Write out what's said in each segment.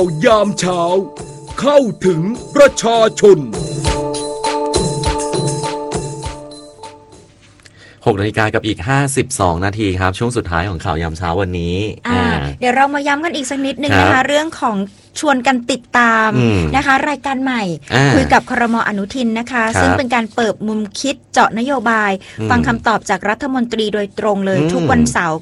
ยามเช้าเข้าถึงประชาชน 6 นาฬิกากับอีก52 นาทีครับช่วงสุดท้ายของข่าวยามเช้าวันนี้เดี๋ยวเรามาย้ำกันอีกสักนิดนึงนะคะเรื่องของชวนกันติดตามนะคะรายการใหม่คุยกับครม.อนุทินนะคะซึ่งเป็นการเปิดมุมคิดเจาะนโยบายฟังคำตอบจากรัฐมนตรีโดยตรงเลยทุกวันเสาร์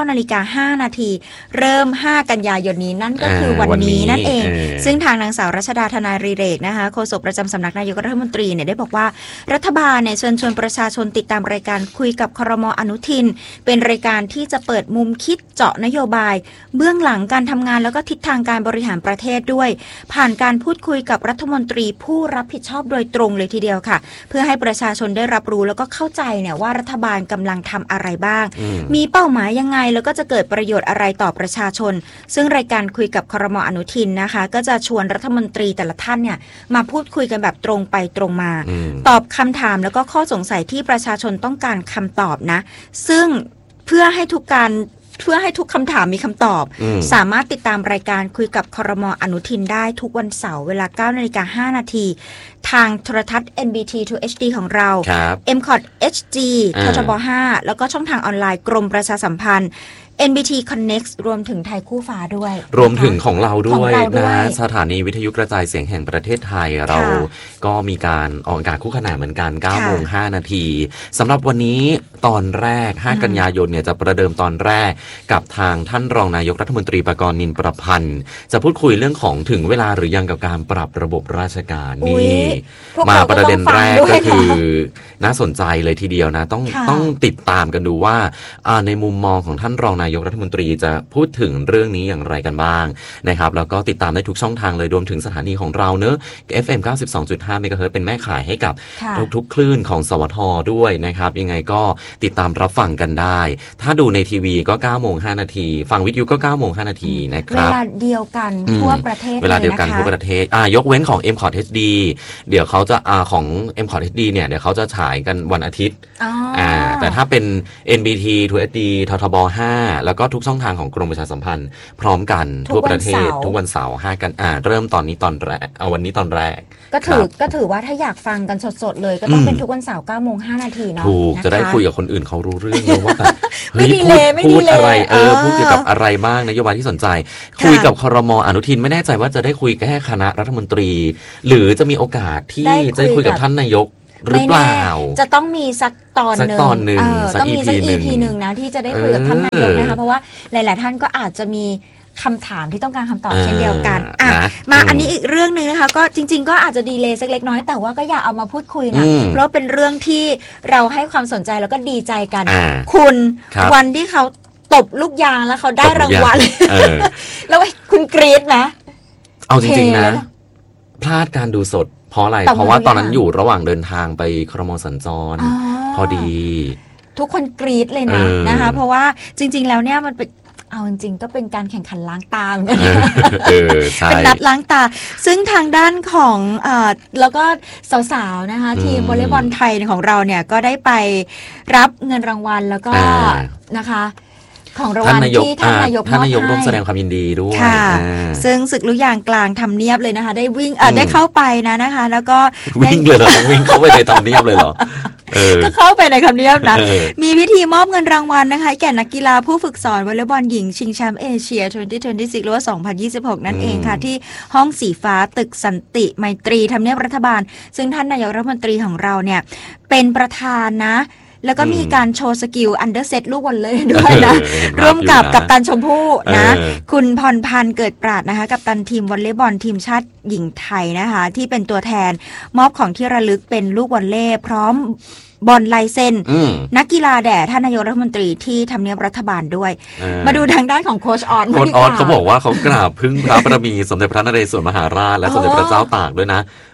9:05 นาทีเริ่ม5 กันยายนนี้นั่นก็คือวันนี้นั่นเองซึ่งทางนางสาวรัชดาธนารีเรกนะคะโฆษกประจำสำนักนายกรัฐมนตรีเนี่ยได้บอกว่ารัฐบาลเนี่ยเชิญชวนประชาชนติดตามรายการคุยกับครม.อนุทินเป็นรายการที่จะเปิดมุมคิดเจาะนโยบายเบื้องหลังการทำงานแล้วก็ทิศทางการบริหารประเทศด้วยผ่านการพูดคุยกับรัฐมนตรีผู้รับผิดชอบโดยตรงเลยทีเดียวค่ะเพื่อให้ประชาชนได้รับรู้แล้วก็เข้าใจเนี่ยว่ารัฐบาลกำลังทำอะไรบ้างมีเป้าหมายยังไงแล้วก็จะเกิดประโยชน์อะไรต่อประชาชนซึ่งรายการคุยกับครม.อนุทินนะคะก็จะชวนรัฐมนตรีแต่ละท่านเนี่ยมาพูดคุยกันแบบตรงไปตรงมาตอบคำถามแล้วก็ข้อสงสัยที่ประชาชนต้องการคำตอบนะซึ่งเพื่อให้ทุกคำถามมีคำตอบสามารถติดตามรายการคุยกับครม.อนุทินได้ทุกวันเสาร์เวลา 9:05 นาทีทางโทรทัศน์ NBT 2 HD ของเรา MCOT HD ททบ 5 แล้วก็ช่องทางออนไลน์กรมประชาสัมพันธ์ NBT Connect รวมถึงไทยคู่ฟ้าด้วยรวมถึงของเราด้วยนะสถานีวิทยุกระจายเสียงแห่งประเทศไทยเราก็มีการออกอากาศคู่ขนานเหมือนกัน 9:05 นาทีสำหรับวันนี้ตอนแรก 5 กันยายนเนี่ยจะประเดิมตอนแรกกับทางท่านรองนายกรัฐมนตรีปกรณ์นินประพันธ์จะพูดคุยเรื่องของถึงเวลาหรือยังกับการปรับระบบราชการนี่มาประเด็นแรกก็คือน่าสนใจเลยทีเดียวนะต้องติดตามกันดูว่าในมุมมองของท่านรองนายกรัฐมนตรีจะพูดถึงเรื่องนี้อย่างไรกันบ้างนะครับแล้วก็ติดตามได้ทุกช่องทางเลยรวมถึงสถานีของเราเนอะ FM 92.5 เมกะเฮิรตซ์เป็นแม่ข่ายให้กับทุกคลื่นของสวทด้วยนะครับยังไงก็ติดตามรับฟังกันได้ถ้าดูในทีวีก็ 9:05 นาทีฟังวิทยุก็ 9:05 นาทีนะครับเวลาเดียวกันทั่วประเทศเวลาเดียวกันทั่วประเทศยกเว้นของ MCOT HD เดี๋ยวเขาจะของ MCOT HD เนี่ยเดี๋ยวเขาจะฉายกันวันอาทิตย์แต่ถ้าเป็น NBT 2 HD ททบ 5 แล้วก็ทุกช่องทางของกรมประชาสัมพันธ์พร้อมกันทั่วประเทศทุกวันเสาร์5 กันเริ่มตอนนี้ตอนแรกวันนี้ตอนแรกก็ถือว่าถ้าอยากฟังกันสดๆเลยก็ต้องเป็นทุกวันเสาร์ 9:05 นาทีเนาะถูกจะได้คุยกับคนอื่นเขารู้เรื่องว่าแบบไม่ดีเลยพูดอะไรพูดเกี่ยวกับอะไรบ้างนโยบายที่สนใจคุยกับครม.อนุทินไม่แน่ใจว่าจะได้คุยแค่คณะรัฐมนตรีหรือจะมีโอกาสที่จะคุยกับท่านนายกหรือเปล่าจะต้องมีสักตอนหนึ่งต้องมีสัก EP หนึ่งนะที่จะได้คุยกับท่านนายกนะคะเพราะว่าหลายๆท่านก็อาจจะมีคำถามที่ต้องการคำตอบเช่นเดียวกันมาอันนี้อีกเรื่องนึงนะคะก็จริงๆก็อาจจะดีเลย์สักเล็กน้อยแต่ว่าก็อยากเอามาพูดคุยนะเพราะเป็นเรื่องที่เราให้ความสนใจแล้วก็ดีใจกันคุณวันที่เขาตบลูกยางแล้วเขาได้รางวัลแล้วคุณกรี๊ดนะเอาจริงๆนะพลาดการดูสดเพราะอะไรเพราะว่าตอนนั้นอยู่ระหว่างเดินทางไปครม.สัญจรพอดีทุกคนกรี๊ดเลยนะคะเพราะว่าจริงๆแล้วเนี่ยมันเป็นเอาจริงๆก็เป็นการแข่งขันล้างตาเป็นนัดล้างตาซึ่งทางด้านของแล้วก็สาวๆนะคะทีมวอลเลย์บอลไทยของเราเนี่ยก็ได้ไปรับเงินรางวัลแล้วก็นะคะของรางวัลที่ท่านนายกร่วมแสดงความยินดีด้วยซึ่งศึกลูกยางกลางทำเนียบเลยนะคะได้วิ่งได้เข้าไปนะคะแล้วก็วิ่งเลยเหรอวิ่งเข้าไปในทำเนียบเลยเหรอก็เข้าไปในคำเนียบนะมีพิธีมอบเงินรางวัลนะคะแก่นักกีฬาผู้ฝึกสอนวอลเลย์บอลหญิงชิงแชมป์เอเชีย 2026 หรือว่า 2026 นั่นเองค่ะที่ห้องสีฟ้าตึกสันติไมตรีทำเนียบรัฐบาลซึ่งท่านนายกรัฐมนตรีของเราเนี่ยเป็นประธานนะแล้วก็มีการโชว์สกิลอันเดอร์เซตลูกวอลเลย์ด้วยนะร่วมกับกัปตันชมพู่นะคุณพรพันธ์เกิดปราดนะคะกัปตันทีมวอลเลย์บอลทีมชาติหญิงไทยนะคะที่เป็นตัวแทนมอบของที่ระลึกเป็นลูกวอลเลย์พร้อมบอลลายเซ็นนักกีฬาแด่ท่านนายกรัฐมนตรีที่ทำเนียบรัฐบาลด้วยมาดูทางด้านของโค้ชออสเขาบอกว่าเขากราบพึ่งพระบารมีสมเด็จพระนเรศวรมหาราชและสมเด็จพระเจ้าตากด้วยนะ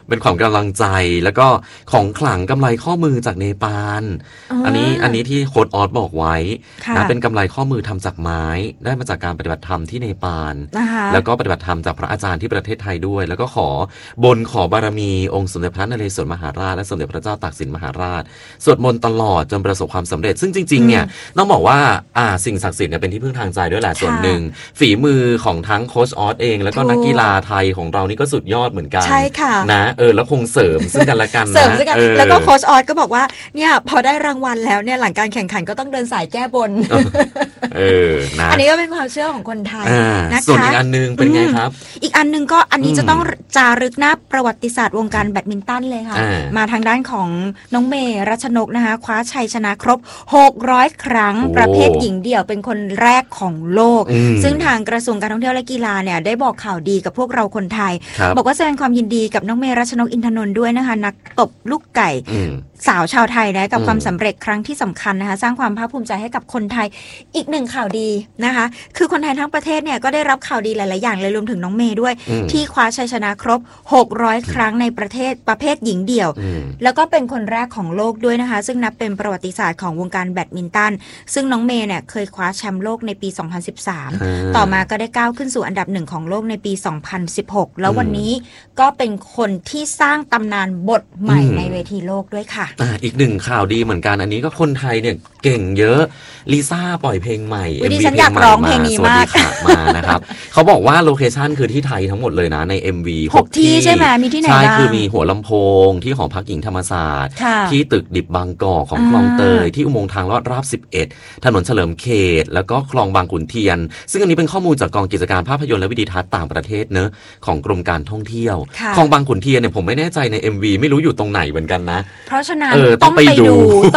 เป็นของกำลังใจแล้วก็ของขลังกำไรข้อมือจากเนปาลอันนี้ที่โค้ดออสบอกไว้นะเป็นกำไรข้อมือทำจากไม้ได้มาจากการปฏิบัติธรรมที่เนปาลแล้วก็ปฏิบัติธรรมจากพระอาจารย์ที่ประเทศไทยด้วยแล้วก็ขอบารมีองค์สมเด็จพระนเรศวรมหาราชและสมเด็จพระเจ้าตากสินมหาราชสวดมนต์ตลอดจนประสบความสำเร็จซึ่งจริงๆเนี่ยต้องบอกว่าสิ่งศักดิ์สิทธิ์เนี่ยเป็นที่พึ่งทางใจด้วยแหละส่วนหนึ่งฝีมือของทั้งโค้ชออสเองแล้วก็นักกีฬาไทยของเรานี่ก็สุดยอดเหมือนกันใช่ค่ะนะแล้วคงเสริมซึ่งกันและกันนะเสริมซึ่งกันแล้วก็โค้ชออสก็บอกว่าเนี่ยพอได้รางวัลแล้วเนี่ยหลังการแข่งขันก็ต้องเดินสายแก้บนนะอันนี้ก็เป็นความเชื่อของคนไทยนะคะส่วนอีกอันนึงเป็นไงครับอีกอันนึงก็อันนี้จะต้องจารึกหน้าประวัติศาสตร์วงการแบดมินตันเลยค่ะมาทางด้านของน้องเมย์รัชนกนะคะคว้าชัยชนะครบ600ครั้งประเภทหญิงเดี่ยวเป็นคนแรกของโลกซึ่งทางกระทรวงการท่องเที่ยวและกีฬาเนี่ยได้บอกข่าวดีกับพวกเราคนไทยบอกว่าแสดงความยินดีกับน้องเมย์รัชนกอินทนนท์ด้วยนะคะนักตบลูกไก่สาวชาวไทยนะกับความสำเร็จครั้งที่สำคัญนะคะสร้างความภาคภูมิใจให้กับคนไทยอีกหนึ่งข่าวดีนะคะคือคนไทยทั้งประเทศเนี่ยก็ได้รับข่าวดีหลายๆอย่างเลยรวมถึงน้องเมย์ด้วยที่คว้าชัยชนะครบ600ครั้งในประเภทหญิงเดี่ยวแล้วก็เป็นคนแรกของโลกด้วยนะคะซึ่งนับเป็นประวัติศาสตร์ของวงการแบดมินตันซึ่งน้องเมย์เนี่ยเคยคว้าแชมป์โลกในปี2013ต่อมาก็ได้ก้าวขึ้นสู่อันดับ1ของโลกในปี2016แล้ววันนี้ก็เป็นคนที่สร้างตำนานบทใหม่ในเวทีโลกด้วยค่ะอีกหนึ่งข่าวดีเหมือนกันอันนี้ก็คนไทยเนี่ยเก่งเยอะลิซ่าปล่อยเพลงใหม่ MV เพลงใหม่มาสวัสดีค่ะมานะครับเขาบอกว่าโลเคชั่นคือที่ไทยทั้งหมดเลยนะใน MV 6 ที่ใช่ไหมมีที่ไหนบ้างใช่คือมีหัวลำโพงที่หอพักหญิงธรรมศาสตร์ที่ตึกดิบบางกอกของคลองเตยที่อุโมงค์ทางลอดราบ11ถนนเฉลิมเขตแล้วก็คลองบางขุนเทียนซึ่งอันนี้เป็นข้อมูลจากกองกิจการภาพยนตร์และวิดีทัศน์ต่างประเทศเนอะของกรมการท่องเที่ยวคลองบางขุนเทียนเนี่ยผมไม่แน่ใจใน MV ไม่รู้อยู่ตรงไหนเหมือนกันนะเพราะฉะนั้นต้องไปดู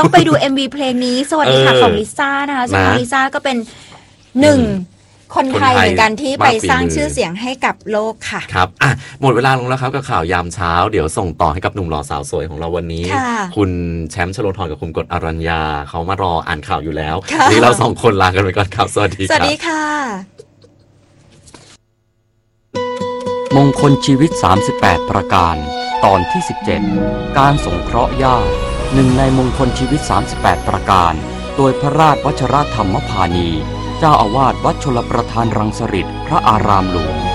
MV เพลงนี้สวัสดีค่ะของลิซ่านะคะซึ่งลิซ่าก็เป็นหนึ่งคนไทยเหมือนกันที่ไปสร้างชื่อเสียงให้กับโลกค่ะครับหมดเวลาลงแล้วครับกับข่าวยามเช้าเดี๋ยวส่งต่อให้กับหนุ่มหล่อสาวสวยของเราวันนี้คุณแชมป์ชโลธรกับคุณกฎอรัญญาเขามารออ่านข่าวอยู่แล้วนี่เรา2คนลากันไปก่อนครับสวัสดีครับสวัสดีค่ะมงคลชีวิต38ประการตอนที่17การสงเคราะห์ญาติหนึ่งในมงคลชีวิต38ประการโดยพระราชวชรธรรมพานีเจ้าอาวาสวัดชลประทานรังสฤษพระอารามหลวง